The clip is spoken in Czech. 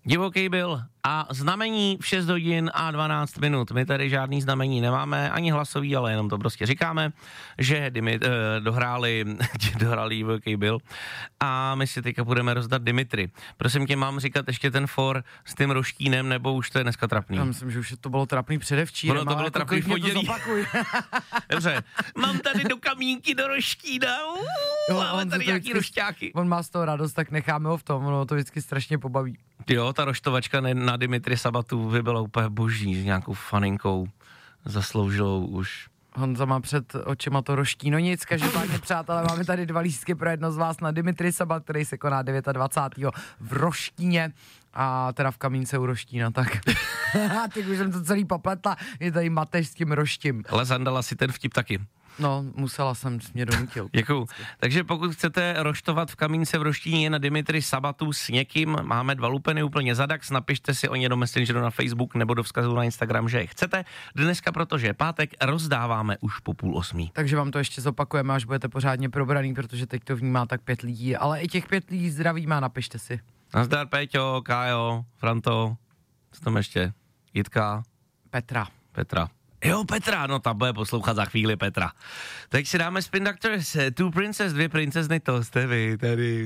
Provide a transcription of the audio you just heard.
Divoký byl a znamení v 6 hodin a 12 minut. My tady žádný znamení nemáme, ani hlasový, ale jenom to prostě říkáme, že dohráli divoký byl a my si teďka budeme rozdat Dimitry. Prosím tě, mám říkat ještě ten for s tím roštínem, nebo už to je dneska trapný? Já myslím, že už to bylo trapný předevčírem. Ono to bylo trapný v pondělí. Dobře, mám tady do kamínky do roštína, máme tady nějaký rošťáky. On má z toho radost, tak necháme ho v tom, ono to vždycky strašně pobaví. Jo, ta roštovačka na Dimitry Sabatu by byla úplně boží, s nějakou faninkou zasloužilou už. Honza má před očima to roští. No nic, každopádně přátelé, máme tady 2 lístky pro jedno z vás na Dimitry Sabat, který se koná 29. v Roštíně a teda v Kamínce u Roštína, tak. Teď už jsem to celý popletla, je tady Mateš s tím roštím. Ale zandala si ten vtip taky. No, musela jsem, mě donutil. Děkuju. Takže pokud chcete roštovat v Kamínce v Roštíně na Dimitry Sabatu s někým, máme 2 lupeny úplně zadax, napište si o ně do Messengeru na Facebook nebo do vzkazu na Instagram, že je chcete. Dneska, protože je pátek, rozdáváme už po 7:30. Takže vám to ještě zopakujeme, až budete pořádně probraný, protože teď to vnímá tak 5 lidí, ale i těch 5 lidí zdravíme a napište si. Nazdar Péťo, Kájo, Franto, co tam ještě? Jitka? Petra. Jo, Petra, no ta bude poslouchat za chvíli Petra. Tak si dáme Spin Doctors, 2 Princess, 2 princezny, to jste vy tady.